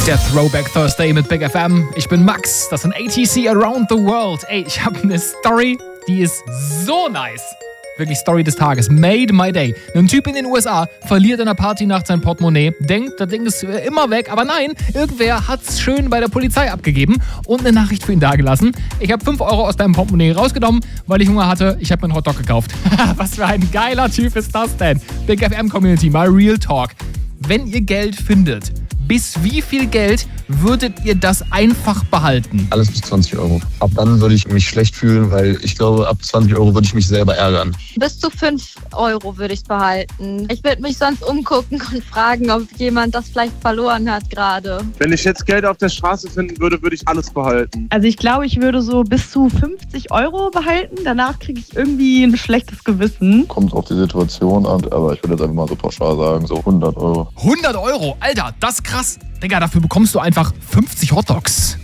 Der Throwback Thursday mit Big FM. Ich bin Max, das sind ATC Around the World. Ey, ich habe eine Story, die ist so nice. Wirklich Story des Tages. Made my day. Ein Typ in den USA verliert in einer Partynacht sein Portemonnaie, denkt, das Ding ist immer weg, aber nein, irgendwer hat's schön bei der Polizei abgegeben und eine Nachricht für ihn dagelassen. Ich habe 5 Euro aus deinem Portemonnaie rausgenommen, weil ich Hunger hatte. Ich habe mir einen Hotdog gekauft. Was für ein geiler Typ ist das denn? Big FM Community, mal Real Talk. Wenn ihr Geld findet, bis wie viel Geld würdet ihr das einfach behalten? Alles bis 20 Euro. Ab dann würde ich mich schlecht fühlen, weil ich glaube, ab 20 Euro würde ich mich selber ärgern. Bis zu 5 Euro würde ich behalten. Ich würde mich sonst umgucken und fragen, ob jemand das vielleicht verloren hat gerade. Wenn ich jetzt Geld auf der Straße finden würde, würde ich alles behalten. Also ich glaube, ich würde so bis zu 50 Euro behalten. Danach kriege ich irgendwie ein schlechtes Gewissen. Kommt auf die Situation an, aber ich würde jetzt einfach mal so pauschal sagen, so 100 Euro. 100 Euro? Alter, das ist krass. Digga, dafür bekommst du einfach 50 Hotdogs.